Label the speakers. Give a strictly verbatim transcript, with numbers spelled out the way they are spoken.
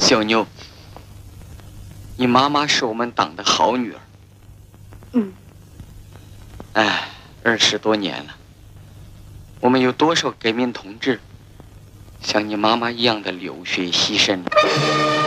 Speaker 1: 小妞，你妈妈是我们党的好女儿。
Speaker 2: 嗯。
Speaker 1: 哎，二十多年了，我们有多少革命同志像你妈妈一样的流血牺牲了？